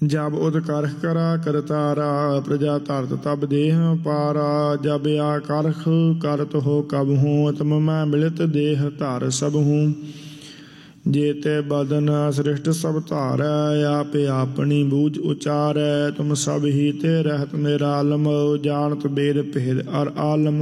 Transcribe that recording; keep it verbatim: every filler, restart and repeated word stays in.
जब उदकारख करा करतारा प्रजा धरत तब देह पारा जब आकारख करत हो कब हूँ तम मैं मिलित देह धर सब हूँ जेते बदन सृष्ट सब धारै आप अपनी बूझ उचारै तुम सब ही ते रहत निरालम जानत बेद भेद और आलम